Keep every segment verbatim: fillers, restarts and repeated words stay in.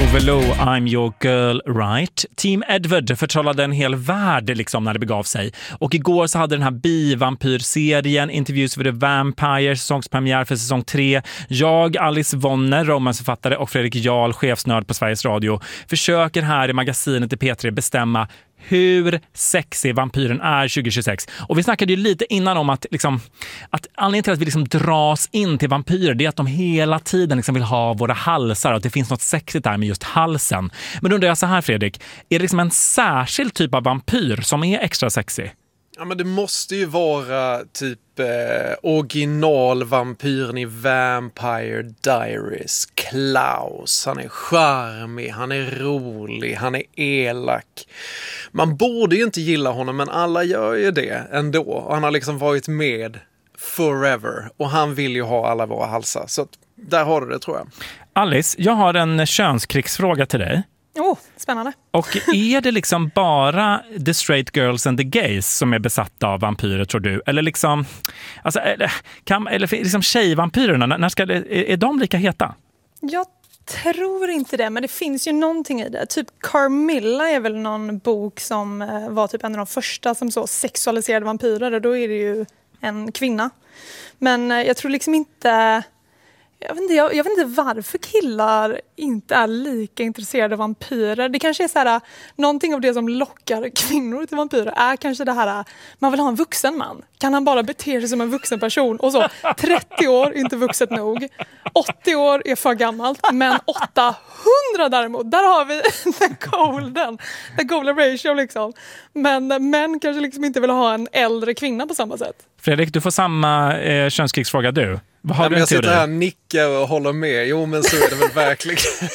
Tove Lo, I'm your girl, right? Team Edward förtrollade en hel värld liksom när det begav sig. Och igår så hade den här bivampyrserien Interviews with the Vampire säsongspremiär för säsong tre. Jag, Alice Wonner, romansförfattare, och Fredrik Jarl, chefsnörd på Sveriges Radio, försöker här i magasinet i P tre bestämma hur sexig vampyren är tjugo tjugosex. Och vi snackade ju lite innan om att, liksom, att anledningen till att vi liksom dras in till vampyrer, det är att de hela tiden liksom vill ha våra halsar och att det finns något sexigt där med just halsen. Men då undrar jag så här, Fredrik, är det liksom en särskild typ av vampyr som är extra sexig? Ja, men det måste ju vara typ eh, originalvampyren i Vampire Diaries, Klaus. Han är charmig, han är rolig, han är elak. Man borde ju inte gilla honom, men alla gör ju det ändå. Och han har liksom varit med forever. Och han vill ju ha alla våra halsar. Så att där har du det, tror jag. Alice, jag har en könskrigsfråga till dig. Oh, spännande. Och är det liksom bara the straight girls and the gays som är besatta av vampyrer, tror du? Eller liksom, alltså, eller, kan, eller liksom tjejvampyrerna, när ska det, är, är de lika heta? Jag tror inte det, men det finns ju någonting i det. Typ Carmilla är väl någon bok som var typ en av de första som så sexualiserade vampyrer, och då är det ju en kvinna. Men jag tror liksom inte... Jag vet, inte, jag, jag vet inte varför killar inte är lika intresserade av vampyrer. Det kanske är så här, någonting av det som lockar kvinnor till vampyrer är kanske det här, man vill ha en vuxen man. Kan han bara bete sig som en vuxen person? Och så trettio år, inte vuxet nog. åttio år är för gammalt. Men åttahundra däremot, där har vi den golden. Den golden ratio liksom. Men män kanske liksom inte vill ha en äldre kvinna på samma sätt. Fredrik, du får samma eh, könskrigsfråga du. Vad har ja, du en jag teori? sitter här och nickar och håller med. Jo, men så är det väl verkligen.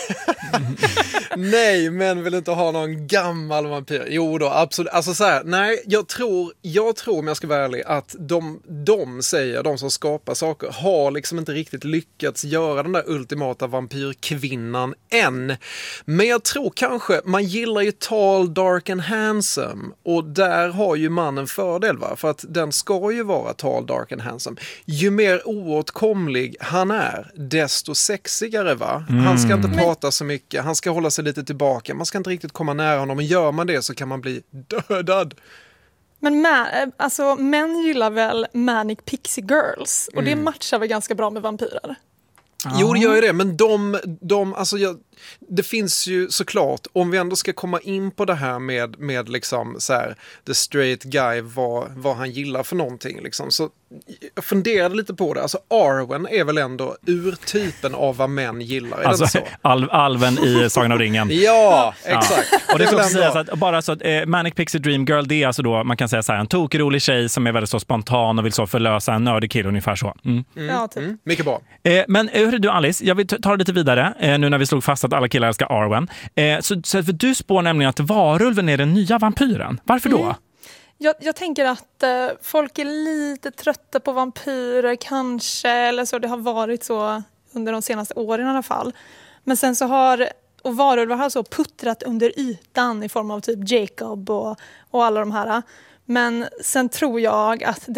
Nej, men vill inte ha någon gammal vampyr. Jo då, absolut. Alltså så här, nej, jag tror, jag tror om jag ska vara ärlig, att de, de säger, de som skapar saker, har liksom inte riktigt lyckats göra den där ultimata vampyrkvinnan än. Men jag tror kanske, man gillar ju tall, dark and handsome. Och där har ju mannen fördel, va? För att den ska ju vara tall, dark and handsome. Ju mer oåtkomlig han är, desto sexigare, va? Mm. Han ska inte prata så mycket, han ska hålla sig lite tillbaka, man ska inte riktigt komma nära honom, och gör man det så kan man bli dödad. Men man, alltså, män gillar väl Manic Pixie Girls, och mm. det matchar väl ganska bra med vampyrer. Jo, det gör ju det, men de, de alltså jag, det finns ju såklart, om vi ändå ska komma in på det här med, med liksom så här, the straight guy, vad, vad han gillar för någonting liksom, så jag funderade lite på det. Alltså Arwen är väl ändå urtypen av vad män gillar, är alltså, det så? Al- alven i Sagan om ringen. Ja, exakt. Ja. Och det ska också sägas att bara så att eh, Manic Pixie Dream Girl, det är alltså då, man kan säga så här, en tokrolig tjej som är väldigt så spontan och vill så förlösa en nördig kille, ungefär så. Mm. Mm. Ja, typ. Mm. Mycket bra. Eh, men hur du, Alice, jag vill ta det lite vidare eh, nu när vi slog fast att alla killar älskar Arwen. Eh, så, så för du spår nämligen att varulven är den nya vampyren. Varför då? Mm. Jag, jag tänker att eh, folk är lite trötta på vampyrer kanske, eller så, det har varit så under de senaste åren i alla fall. Men sen så har, och varulvar har så puttrat under ytan i form av typ Jacob och, och alla de här. Men sen tror jag att